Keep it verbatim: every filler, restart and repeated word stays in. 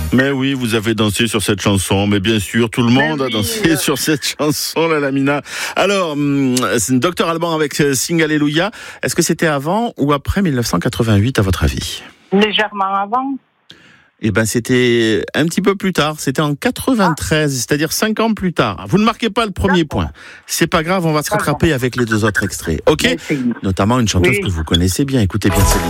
Mais oui, vous avez dansé sur cette chanson, mais bien sûr, tout le monde oui, a dansé euh... sur cette chanson, la Lamina. Alors, c'est Docteur Alban avec Sing Alléluia. Est-ce que c'était avant ou après dix-neuf cent quatre-vingt-huit, à votre avis? Légèrement avant. Eh ben, c'était un petit peu plus tard. C'était en quatre-vingt-treize, ah. c'est-à-dire cinq ans plus tard. Vous ne marquez pas le premier D'accord. point. C'est pas grave, on va se rattraper avec les deux autres extraits. Ok? Notamment une chanteuse oui. que vous connaissez bien. Écoutez bien, Céline.